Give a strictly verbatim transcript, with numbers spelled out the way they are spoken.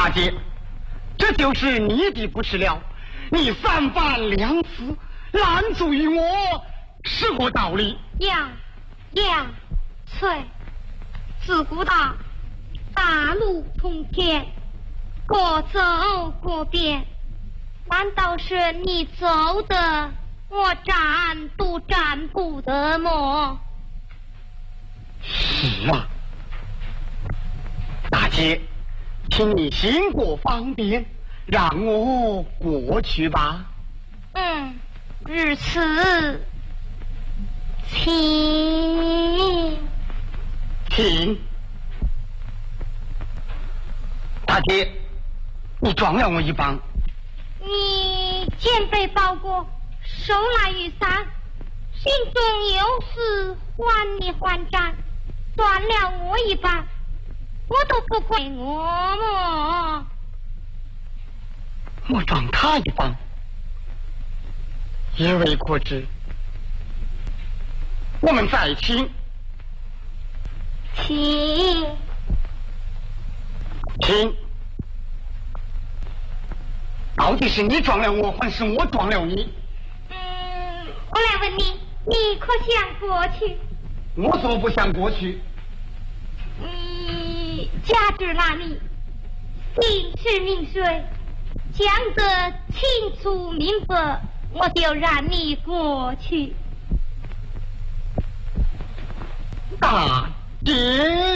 大姐，这就是你的不是了。你三番两次拦阻于我，是何道理？ 杨杨翠，自古大大路通天，各走各变，难道是你走的，我站都站不得么？ 是啊，大姐，请你行过方便，让我过去吧。 嗯，如此，请请。大姐，你撞了我一棒。 你肩背包裹，手拿雨伞，心中有事还你还债，断了我一半，我都不怪我么？ 我撞他一棒，也未可知。我们再请， 请请。到底是你撞了我，还是我撞了你？ 嗯，我来问你，你可想过去？ 我说不想过去。 你家住哪里？姓氏名谁？讲得清楚明白，我就让你过去。 大姐。